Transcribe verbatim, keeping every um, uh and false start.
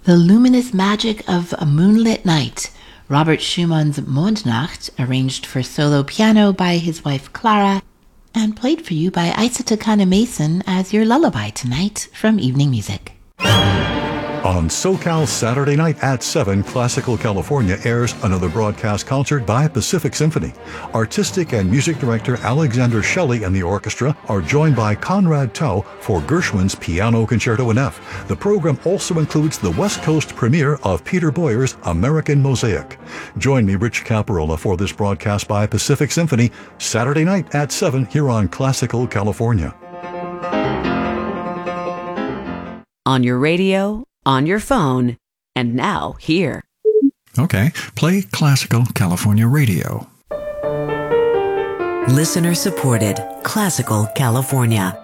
The luminous magic of a moonlit night, Robert Schumann's Mondnacht, arranged for solo piano by his wife Clara, and played for you by Isa Takana Mason as your lullaby tonight from Evening Music. On SoCal Saturday night at seven, Classical California airs another broadcast concert by Pacific Symphony. Artistic and music director Alexander Shelley and the orchestra are joined by Conrad Tao for Gershwin's Piano Concerto in F. The program also includes the West Coast premiere of Peter Boyer's American Mosaic. Join me, Rich Caparola, for this broadcast by Pacific Symphony, Saturday night at seven here on Classical California. On your radio, on your phone, and now here. Okay, play Classical California Radio. Listener supported Classical California.